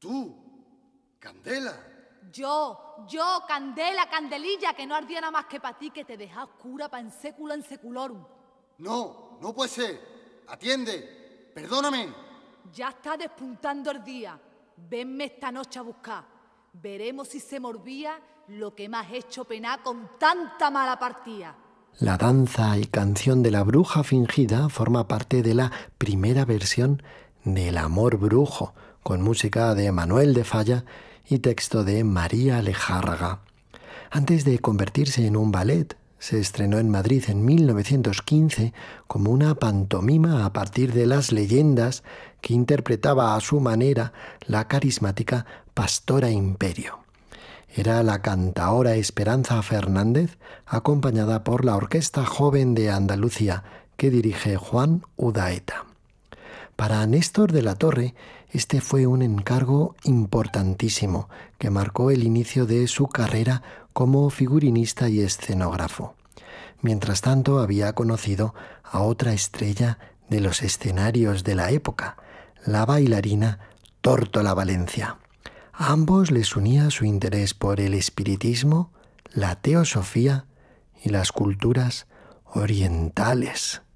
Tú, Candela. Yo, Candela, Candelilla, que no ardía nada más que para ti, que te deja oscura pa' en sécula en seculorum. No puede ser. Atiende, perdóname. Ya está despuntando el día. Venme esta noche a buscar. Veremos si se morbía lo que me has hecho penar con tanta mala partida. La danza y canción de la bruja fingida forma parte de la primera versión del Amor Brujo, con música de Manuel de Falla y texto de María Lejárraga. Antes de convertirse en un ballet, se estrenó en Madrid en 1915 como una pantomima a partir de las leyendas que interpretaba a su manera la carismática Pastora Imperio. Era la cantaora Esperanza Fernández, acompañada por la Orquesta Joven de Andalucía, que dirige Juan Udaeta. Para Néstor de la Torre, este fue un encargo importantísimo que marcó el inicio de su carrera como figurinista y escenógrafo. Mientras tanto, había conocido a otra estrella de los escenarios de la época, la bailarina Tórtola Valencia. A ambos les unía su interés por el espiritismo, la teosofía y las culturas orientales.